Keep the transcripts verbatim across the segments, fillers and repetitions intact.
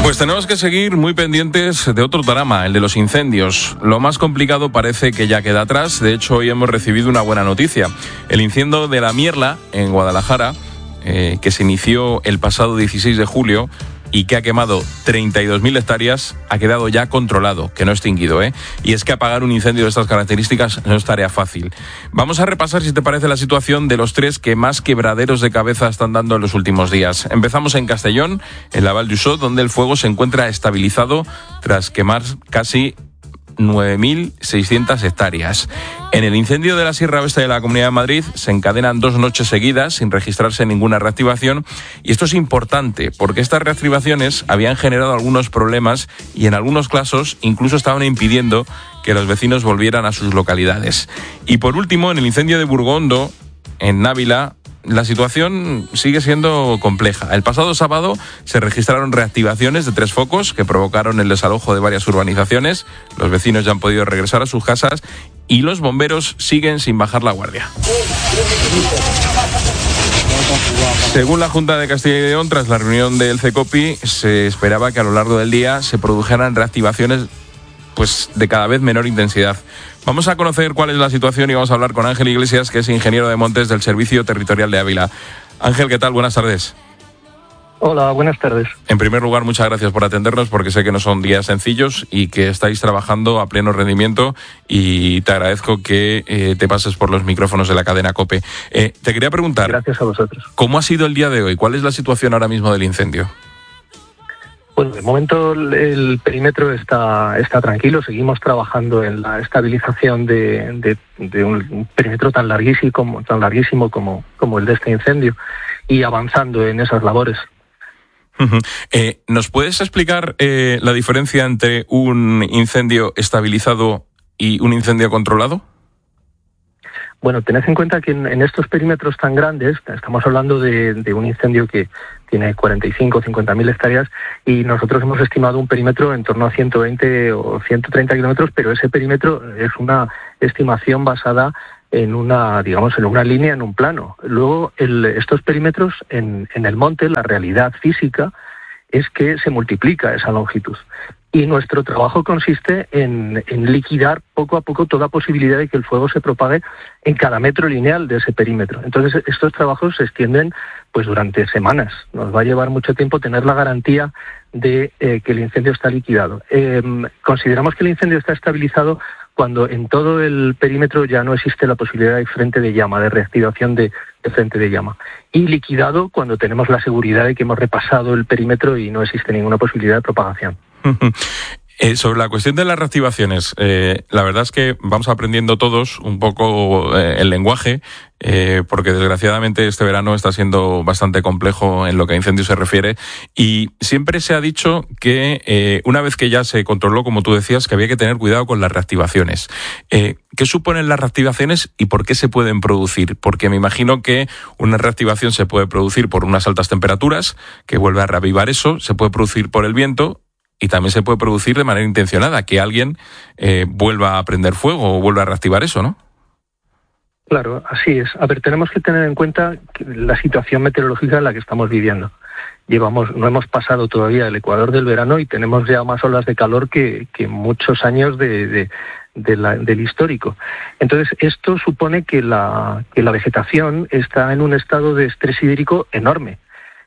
Pues tenemos que seguir muy pendientes de otro drama, el de los incendios. Lo más complicado parece que ya queda atrás. De hecho, hoy hemos recibido una buena noticia. El incendio de La Mierla, en Guadalajara, eh, que se inició el pasado dieciséis de julio y que ha quemado treinta y dos mil hectáreas, ha quedado ya controlado, que no extinguido, ¿eh? Y es que apagar un incendio de estas características no es tarea fácil. Vamos a repasar, si te parece, la situación de los tres que más quebraderos de cabeza están dando en los últimos días. Empezamos en Castellón, en la Val d'Uixó, donde el fuego se encuentra estabilizado tras quemar casi nueve mil seiscientas hectáreas. En el incendio de la Sierra Oeste de la Comunidad de Madrid se encadenan dos noches seguidas sin registrarse ninguna reactivación, y esto es importante porque estas reactivaciones habían generado algunos problemas y en algunos casos incluso estaban impidiendo que los vecinos volvieran a sus localidades. Y por último, en el incendio de Burgondo, en Ávila, la situación sigue siendo compleja. El pasado sábado se registraron reactivaciones de tres focos que provocaron el desalojo de varias urbanizaciones. Los vecinos ya han podido regresar a sus casas y los bomberos siguen sin bajar la guardia. Según la Junta de Castilla y León, tras la reunión del CECOPI, se esperaba que a lo largo del día se produjeran reactivaciones pues de cada vez menor intensidad. Vamos a conocer cuál es la situación y vamos a hablar con Ángel Iglesias, que es ingeniero de montes del Servicio Territorial de Ávila. Ángel, ¿qué tal? Buenas tardes. Hola, buenas tardes. En primer lugar, muchas gracias por atendernos, porque sé que no son días sencillos y que estáis trabajando a pleno rendimiento, y te agradezco que eh, te pases por los micrófonos de la cadena COPE. Eh, te quería preguntar... Gracias a vosotros. ¿Cómo ha sido el día de hoy? ¿Cuál es la situación ahora mismo del incendio? Bueno, de momento el, el perímetro está, está tranquilo. Seguimos trabajando en la estabilización de, de, de un perímetro tan larguísimo, como, tan larguísimo como, como el de este incendio, y avanzando en esas labores. Uh-huh. Eh, ¿Nos puedes explicar eh, la diferencia entre un incendio estabilizado y un incendio controlado? Bueno, tened en cuenta que en, en estos perímetros tan grandes, estamos hablando de, de un incendio que tiene cuarenta y cinco o cincuenta mil hectáreas, y nosotros hemos estimado un perímetro en torno a ciento veinte o ciento treinta kilómetros, pero ese perímetro es una estimación basada en una, digamos, en una línea, en un plano. Luego, el, estos perímetros en, en el monte, la realidad física es que se multiplica esa longitud. Y nuestro trabajo consiste en, en liquidar poco a poco toda posibilidad de que el fuego se propague en cada metro lineal de ese perímetro. Entonces, estos trabajos se extienden pues durante semanas. Nos va a llevar mucho tiempo tener la garantía de eh, que el incendio está liquidado. Eh, consideramos que el incendio está estabilizado cuando en todo el perímetro ya no existe la posibilidad de frente de llama, de reactivación de, de frente de llama. Y liquidado cuando tenemos la seguridad de que hemos repasado el perímetro y no existe ninguna posibilidad de propagación. Eh, sobre la cuestión de las reactivaciones, eh, la verdad es que vamos aprendiendo todos un poco eh, el lenguaje, eh, porque desgraciadamente este verano está siendo bastante complejo en lo que a incendios se refiere, y siempre se ha dicho que eh, una vez que ya se controló, como tú decías, que había que tener cuidado con las reactivaciones. Eh, ¿Qué suponen las reactivaciones y por qué se pueden producir? Porque me imagino que una reactivación se puede producir por unas altas temperaturas, que vuelve a reavivar eso, se puede producir por el viento, y también se puede producir de manera intencionada, que alguien eh, vuelva a prender fuego o vuelva a reactivar eso, ¿no? Claro, así es. A ver, tenemos que tener en cuenta la situación meteorológica en la que estamos viviendo. Llevamos, no hemos pasado todavía el ecuador del verano y tenemos ya más olas de calor que, que muchos años de, de, de la, del histórico. Entonces, esto supone que la, que la vegetación está en un estado de estrés hídrico enorme.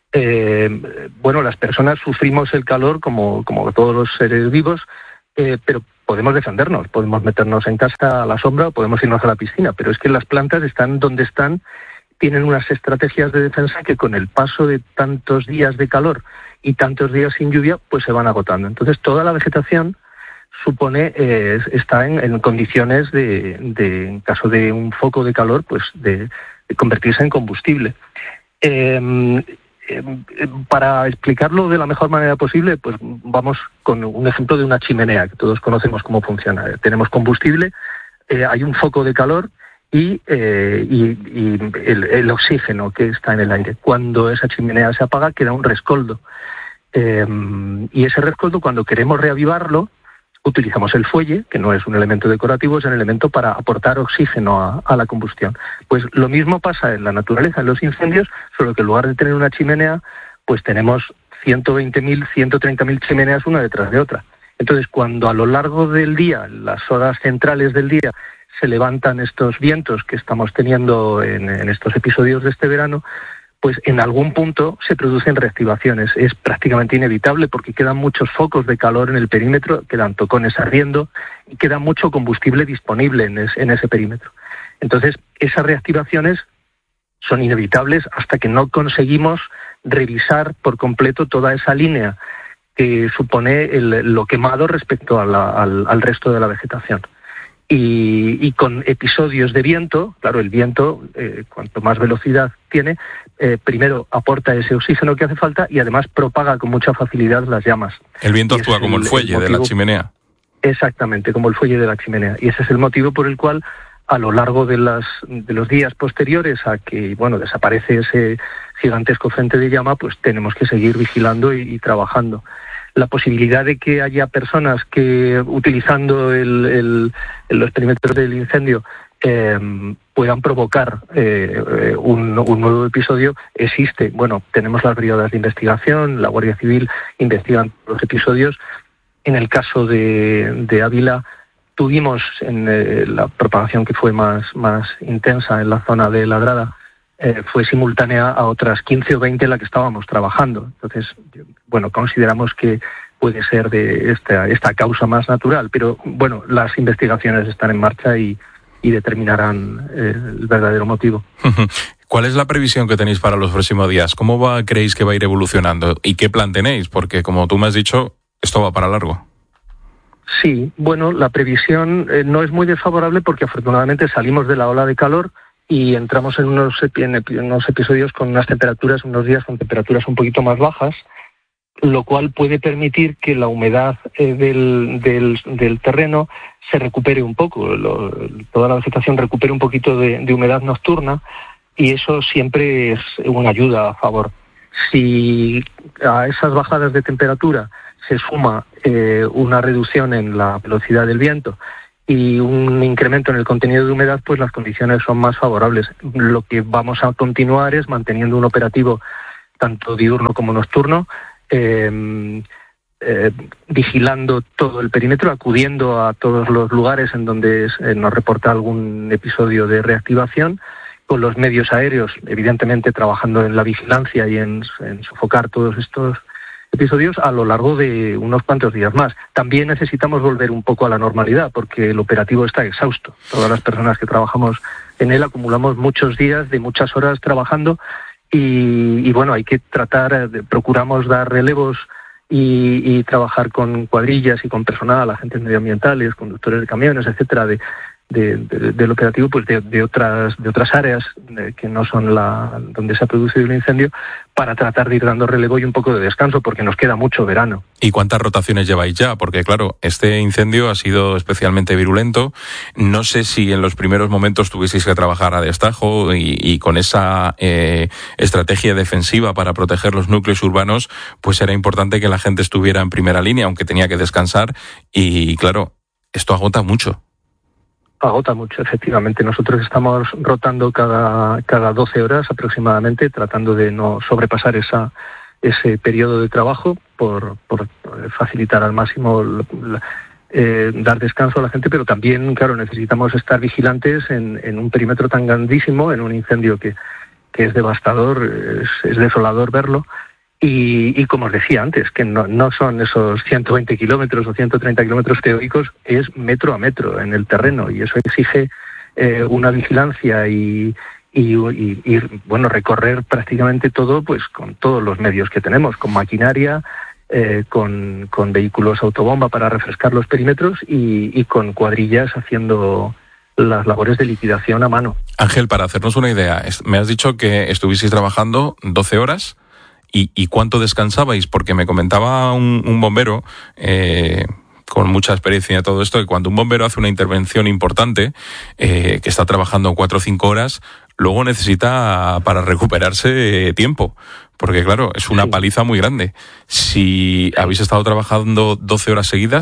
Eh, bueno, las personas sufrimos el calor como, como todos los seres vivos, eh, pero podemos defendernos, podemos meternos en casa a la sombra o podemos irnos a la piscina, pero es que las plantas están donde están, tienen unas estrategias de defensa que con el paso de tantos días de calor y tantos días sin lluvia, pues se van agotando. Entonces toda la vegetación supone, eh, está en, en condiciones de, de, en caso de un foco de calor, pues de, de convertirse en combustible. Eh, Para explicarlo de la mejor manera posible, pues vamos con un ejemplo de una chimenea, que todos conocemos cómo funciona. Tenemos combustible, eh, hay un foco de calor y, eh, y, y el, el oxígeno que está en el aire. Cuando esa chimenea se apaga, queda un rescoldo. Eh, y ese rescoldo, cuando queremos reavivarlo, utilizamos el fuelle, que no es un elemento decorativo, es un elemento para aportar oxígeno a, a la combustión. Pues lo mismo pasa en la naturaleza, en los incendios, solo que en lugar de tener una chimenea, pues tenemos ciento veinte mil, ciento treinta mil chimeneas una detrás de otra. Entonces, cuando a lo largo del día, las horas centrales del día, se levantan estos vientos que estamos teniendo en, en estos episodios de este verano, pues en algún punto se producen reactivaciones. Es prácticamente inevitable porque quedan muchos focos de calor en el perímetro, quedan tocones ardiendo y queda mucho combustible disponible en, es, en ese perímetro. Entonces, esas reactivaciones son inevitables hasta que no conseguimos revisar por completo toda esa línea que supone el, lo quemado respecto a la, al, al resto de la vegetación. Y, y con episodios de viento, claro, el viento, eh, cuanto más velocidad tiene, eh, primero aporta ese oxígeno que hace falta y además propaga con mucha facilidad las llamas. El viento actúa el, como el fuelle el motivo, de la chimenea. Exactamente, como el fuelle de la chimenea. Y ese es el motivo por el cual, a lo largo de, las, de los días posteriores a que, bueno, desaparece ese gigantesco frente de llama, pues tenemos que seguir vigilando y, y trabajando. La posibilidad de que haya personas que, utilizando el, el, los perímetros del incendio, eh, puedan provocar eh, un, un nuevo episodio, existe. Bueno, tenemos las brigadas de investigación, la Guardia Civil investigan los episodios. En el caso de, de Ávila, tuvimos en eh, la propagación que fue más, más intensa en la zona de Ladrada, eh, fue simultánea a otras quince o veinte en la que estábamos trabajando. Entonces, bueno, consideramos que puede ser de esta, esta causa más natural, pero bueno, las investigaciones están en marcha y, y determinarán eh, el verdadero motivo. ¿Cuál es la previsión que tenéis para los próximos días? ¿Cómo va, creéis que va a ir evolucionando? ¿Y qué plan tenéis? Porque, como tú me has dicho, esto va para largo. Sí, bueno, la previsión eh, no es muy desfavorable porque afortunadamente salimos de la ola de calor y entramos en unos, en unos episodios con unas temperaturas, unos días con temperaturas un poquito más bajas, lo cual puede permitir que la humedad eh, del, del, del terreno se recupere un poco, lo, toda la vegetación recupere un poquito de, de humedad nocturna y eso siempre es una ayuda a favor. Si a esas bajadas de temperatura se suma eh, una reducción en la velocidad del viento y un incremento en el contenido de humedad, pues las condiciones son más favorables. Lo que vamos a continuar es manteniendo un operativo tanto diurno como nocturno, eh, eh, vigilando todo el perímetro, acudiendo a todos los lugares en donde eh, nos reporta algún episodio de reactivación, con los medios aéreos, evidentemente trabajando en la vigilancia y en, en sofocar todos estos episodios a lo largo de unos cuantos días más. También necesitamos volver un poco a la normalidad porque el operativo está exhausto. Todas las personas que trabajamos en él acumulamos muchos días de muchas horas trabajando y, y bueno, hay que tratar, de, procuramos dar relevos y, y trabajar con cuadrillas y con personal, agentes medioambientales, conductores de camiones, etcétera, de De, de, del operativo, pues de, de otras de otras áreas de, que no son la donde se ha producido el incendio, para tratar de ir dando relevo y un poco de descanso, porque nos queda mucho verano. ¿Y cuántas rotaciones lleváis ya? Porque claro, este incendio ha sido especialmente virulento. No sé si en los primeros momentos tuvisteis que trabajar a destajo y, y con esa eh, estrategia defensiva para proteger los núcleos urbanos, pues era importante que la gente estuviera en primera línea, aunque tenía que descansar. Y claro, esto agota mucho. Agota mucho, efectivamente. Nosotros estamos rotando cada cada doce horas aproximadamente, tratando de no sobrepasar esa ese periodo de trabajo por, por facilitar al máximo eh, dar descanso a la gente, pero también, claro, necesitamos estar vigilantes en, en un perímetro tan grandísimo, en un incendio que, que es devastador, es, es desolador verlo. Y, y como os decía antes, que no, no son esos ciento veinte kilómetros o ciento treinta kilómetros teóricos, es metro a metro en el terreno y eso exige eh, una vigilancia y, y, y, y bueno, recorrer prácticamente todo pues con todos los medios que tenemos, con maquinaria, eh, con, con vehículos autobomba para refrescar los perímetros y, y con cuadrillas haciendo las labores de liquidación a mano. Ángel, para hacernos una idea, me has dicho que estuvisteis trabajando doce horas. ¿Y, y cuánto descansabais? Porque me comentaba un, un bombero eh, con mucha experiencia en todo esto, que cuando un bombero hace una intervención importante, eh, que está trabajando cuatro o cinco horas, luego necesita para recuperarse tiempo. Porque claro, es una sí. paliza muy grande. Si habéis estado trabajando doce horas seguidas,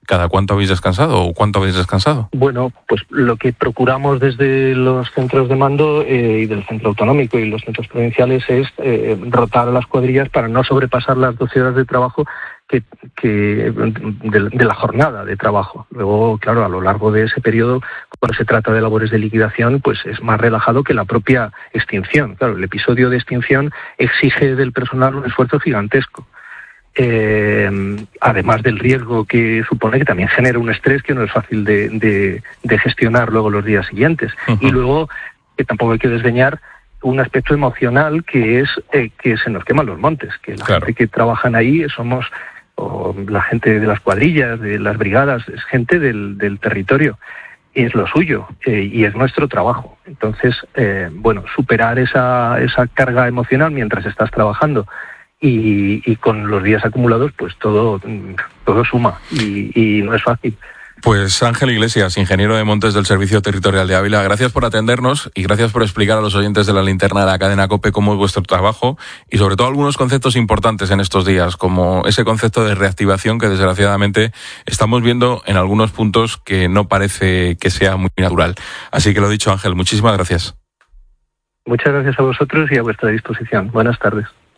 ¿Cada cuánto habéis descansado o cuánto habéis descansado? Bueno, pues lo que procuramos desde los centros de mando eh, y del centro autonómico y los centros provinciales es eh, rotar a las cuadrillas para no sobrepasar las doce horas de trabajo que, que de, de la jornada de trabajo. Luego, claro, a lo largo de ese periodo, cuando se trata de labores de liquidación, pues es más relajado que la propia extinción. Claro, el episodio de extinción exige del personal un esfuerzo gigantesco. Eh, además del riesgo que supone, que también genera un estrés que no es fácil de, de, de gestionar luego los días siguientes. Uh-huh. Y luego, que tampoco hay que desdeñar un aspecto emocional, que es eh, que se nos queman los montes, que la claro. gente que trabajan ahí somos, o la gente de las cuadrillas, de las brigadas, es gente del, del territorio. Es lo suyo eh, y es nuestro trabajo. Entonces, eh, bueno, superar esa, esa carga emocional mientras estás trabajando Y, y con los días acumulados, pues todo, todo suma y, y no es fácil. Pues Ángel Iglesias, ingeniero de montes del Servicio Territorial de Ávila, gracias por atendernos y gracias por explicar a los oyentes de la linterna de la cadena COPE cómo es vuestro trabajo y sobre todo algunos conceptos importantes en estos días, como ese concepto de reactivación que desgraciadamente estamos viendo en algunos puntos que no parece que sea muy natural. Así que lo dicho, Ángel, muchísimas gracias. Muchas gracias a vosotros y a vuestra disposición. Buenas tardes.